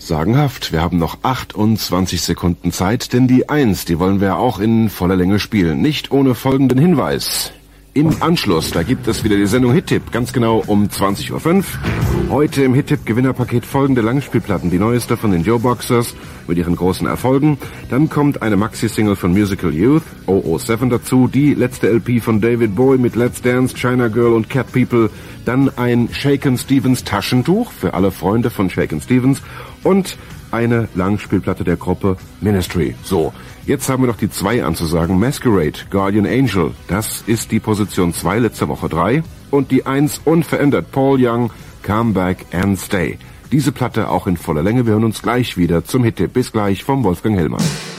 Sagenhaft, wir haben noch 28 Sekunden Zeit, denn die 1, die wollen wir auch in voller Länge spielen. Nicht ohne folgenden Hinweis. Im Anschluss, da gibt es wieder die Sendung Hit-Tipp, ganz genau um 20.05 Uhr. Heute im Hit-Tipp-Gewinnerpaket folgende Langspielplatten. Die neueste von den Joe Boxers mit ihren großen Erfolgen. Dann kommt eine Maxi-Single von Musical Youth, 007 dazu. Die letzte LP von David Bowie mit Let's Dance, China Girl und Cat People. Dann ein Shakin' Stevens Taschentuch für alle Freunde von Shakin' Stevens. Und eine Langspielplatte der Gruppe Ministry. So, jetzt haben wir noch die 2 anzusagen. Masquerade, Guardian Angel. Das ist die Position 2, letzte Woche 3. Und die 1 unverändert. Paul Young, Come Back and Stay. Diese Platte auch in voller Länge. Wir hören uns gleich wieder zum Hit-Tipp. Bis gleich vom Wolfgang Hellmann.